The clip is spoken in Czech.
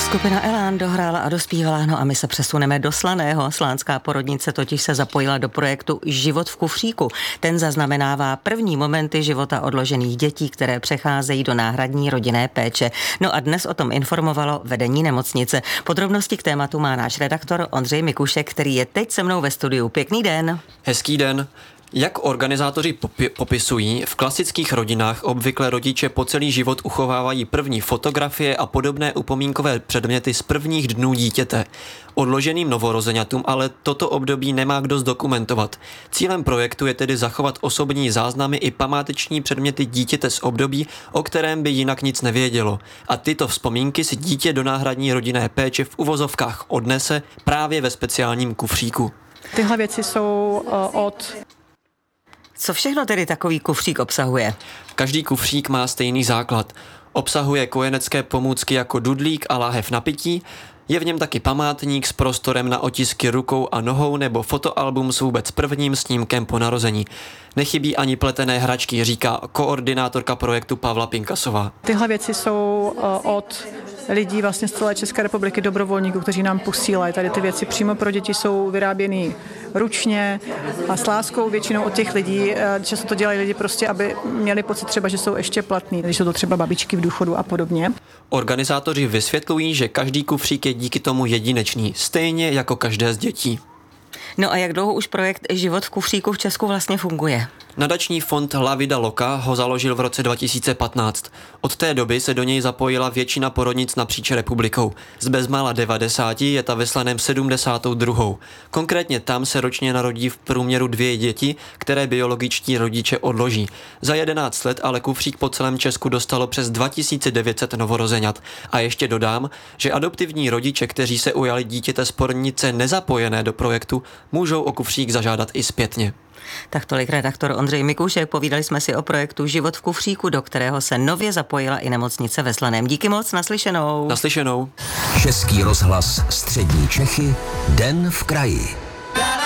Skupina Elán dohrála a dospívala, no a my se přesuneme do Slaného. Slánská porodnice totiž se zapojila do projektu Život v kufříku. Ten zaznamenává první momenty života odložených dětí, které přecházejí do náhradní rodinné péče. No a dnes o tom informovalo vedení nemocnice. Podrobnosti k tématu má náš redaktor Ondřej Mikušek, který je teď se mnou ve studiu. Pěkný den. Hezký den. Jak organizátoři popisují, v klasických rodinách obvykle rodiče po celý život uchovávají první fotografie a podobné upomínkové předměty z prvních dnů dítěte. Odloženým novorozeňatům ale toto období nemá kdo zdokumentovat. Cílem projektu je tedy zachovat osobní záznamy i památeční předměty dítěte z období, o kterém by jinak nic nevědělo. A tyto vzpomínky si dítě do náhradní rodinné péče v uvozovkách odnese právě ve speciálním kufříku. Tyhle věci jsou Co všechno tedy takový kufřík obsahuje? Každý kufřík má stejný základ. Obsahuje kojenecké pomůcky jako dudlík a láhev na pití, je v něm taky památník s prostorem na otisky rukou a nohou nebo fotoalbum s vůbec prvním snímkem po narození. Nechybí ani pletené hračky, říká koordinátorka projektu Pavla Pinkasová. Tyhle věci jsou od lidí vlastně z celé České republiky, dobrovolníků, kteří nám posílají. Tady ty věci přímo pro děti jsou vyráběny ručně a s láskou většinou od těch lidí. Často to dělají lidi prostě, aby měli pocit třeba, že jsou ještě platní, když jsou to třeba babičky v důchodu a podobně. Organizátoři vysvětlují, že každý kufřík je díky tomu jedinečný, stejně jako každé z dětí. No a jak dlouho už projekt Život v kufříku v Česku vlastně funguje? Nadační fond La Vida Loca ho založil v roce 2015. Od té doby se do něj zapojila většina porodnic napříč republikou. Z bezmála 90 je ta ve Slaném 72. Konkrétně tam se ročně narodí v průměru 2 děti, které biologičtí rodiče odloží. Za 11 let ale kufřík po celém Česku dostalo přes 2900 novorozeňat. A ještě dodám, že adoptivní rodiče, kteří se ujali dítěte z porodnice nezapojené do projektu, můžou o kufřík zažádat i zpětně. Tak tolik redaktor Ondřej Mikušek. Povídali jsme si o projektu Život v kufříku, do kterého se nově zapojila i nemocnice ve Slaném. Díky moc, naslyšenou. Naslyšenou. Český rozhlas Střední Čechy, Den v kraji.